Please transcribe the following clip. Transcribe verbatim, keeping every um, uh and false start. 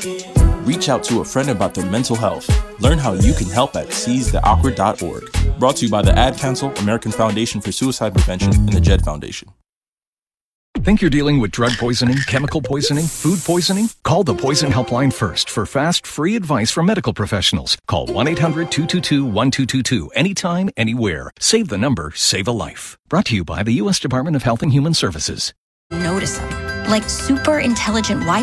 Reach out to a friend about their mental health. Learn how you can help at seize the awkward dot org. Brought to you by the Ad Council, American Foundation for Suicide Prevention, and the Jed Foundation. Think you're dealing with drug poisoning, chemical poisoning, food poisoning? Call the Poison Helpline first for fast, free advice from medical professionals. Call one eight hundred two two two one two two two anytime, anywhere. Save the number, save a life. Brought to you by the U S Department of Health and Human Services. Notice them, like super intelligent Wi-Fi.